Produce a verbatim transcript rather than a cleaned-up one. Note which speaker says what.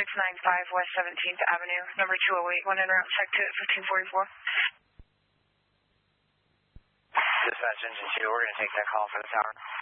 Speaker 1: nine five West seventeenth Avenue, number two oh eight, one en route, check to fifteen forty-four.
Speaker 2: Dispatch engine two, we're going to take that call for the tower.